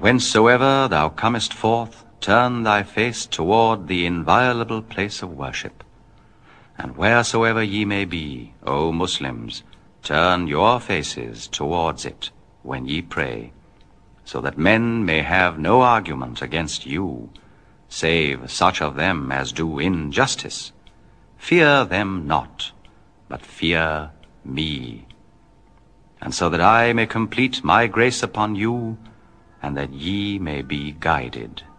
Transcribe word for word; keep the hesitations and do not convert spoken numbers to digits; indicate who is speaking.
Speaker 1: whensoever thou comest forth, turn thy face toward the inviolable place of worship. And wheresoever ye may be, O Muslims, turn your faces towards it when ye pray, so that men may have no argument against you, save such of them as do injustice. Fear them not, but fear me. And so that I may complete my grace upon you, and that ye may be guided.